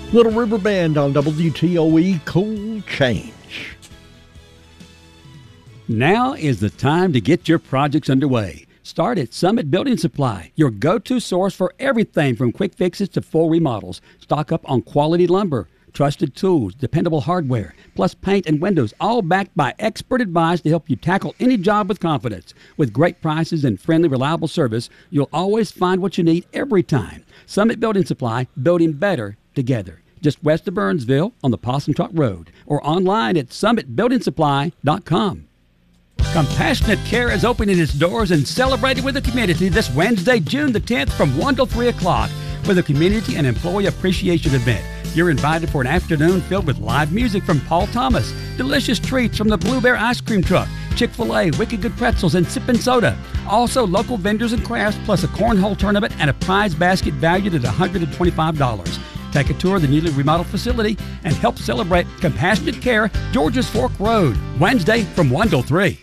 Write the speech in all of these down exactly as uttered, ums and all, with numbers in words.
Little River Band on W T O E, Cool Change. Now is the time to get your projects underway. Start at Summit Building Supply, your go-to source for everything from quick fixes to full remodels. Stock up on quality lumber, trusted tools, dependable hardware, plus paint and windows, all backed by expert advice to help you tackle any job with confidence. With great prices and friendly, reliable service, you'll always find what you need every time. Summit Building Supply, building better together. Just west of Burnsville on the Possum Truck Road, or online at summit building supply dot com. Compassionate Care is opening its doors and celebrating with the community this Wednesday, June the tenth from one till three o'clock with a community and employee appreciation event. You're invited for an afternoon filled with live music from Paul Thomas, delicious treats from the Blue Bear Ice Cream Truck, Chick-fil-A, Wicked Good Pretzels, and Sippin' Soda. Also, local vendors and crafts, plus a cornhole tournament and a prize basket valued at one hundred twenty-five dollars. Take a tour of the newly remodeled facility and help celebrate Compassionate Care, George's Fork Road, Wednesday from one till three.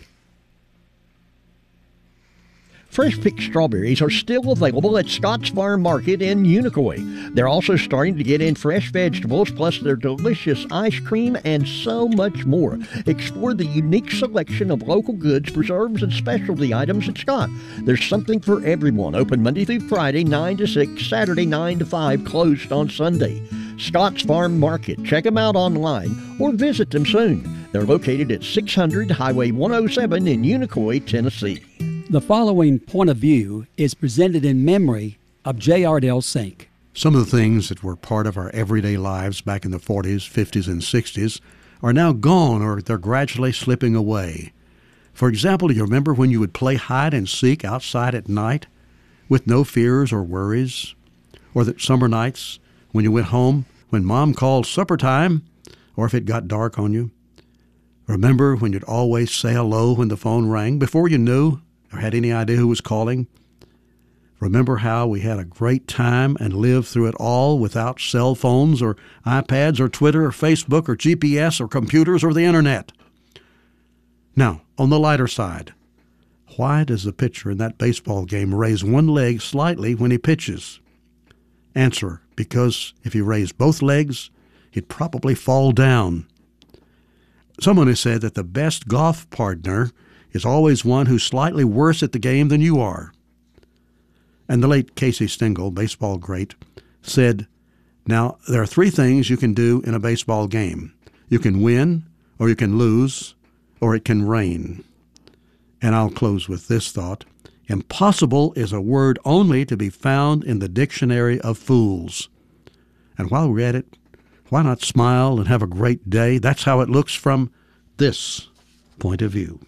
Fresh picked strawberries are still available at Scott's Farm Market in Unicoi. They're also starting to get in fresh vegetables, plus their delicious ice cream and so much more. Explore the unique selection of local goods, preserves, and specialty items at Scott. There's something for everyone. Open Monday through Friday, nine to six, Saturday, nine to five, closed on Sunday. Scott's Farm Market. Check them out online or visit them soon. They're located at six hundred Highway one oh seven in Unicoi, Tennessee. The following point of view is presented in memory of J. Ardell Sink. Some of the things that were part of our everyday lives back in the forties, fifties, and sixties are now gone, or they're gradually slipping away. For example, do you remember when you would play hide and seek outside at night with no fears or worries? Or that summer nights when you went home when Mom called supper time, or if it got dark on you? Remember when you'd always say hello when the phone rang before you knew or had any idea who was calling? Remember how we had a great time and lived through it all without cell phones or iPads or Twitter or Facebook or G P S or computers or the internet? Now, on the lighter side, why does the pitcher in that baseball game raise one leg slightly when he pitches? Answer, because if he raised both legs, he'd probably fall down. Someone has said that the best golf partner is always one who's slightly worse at the game than you are. And the late Casey Stengel, baseball great, said, now, there are three things you can do in a baseball game. You can win, or you can lose, or it can rain. And I'll close with this thought. Impossible is a word only to be found in the dictionary of fools. And while we're at it, why not smile and have a great day? That's how it looks from this point of view.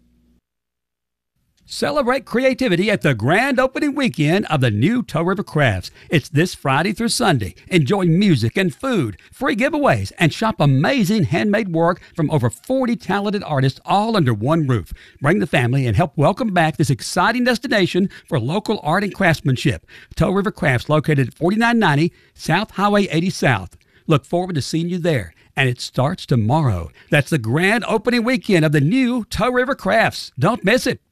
Celebrate creativity at the grand opening weekend of the new Toe River Crafts. It's this Friday through Sunday. Enjoy music and food, free giveaways, and shop amazing handmade work from over forty talented artists all under one roof. Bring the family and help welcome back this exciting destination for local art and craftsmanship. Toe River Crafts, located at forty-nine ninety South Highway eighty South. Look forward to seeing you there, and it starts tomorrow. That's the grand opening weekend of the new Toe River Crafts. Don't miss it.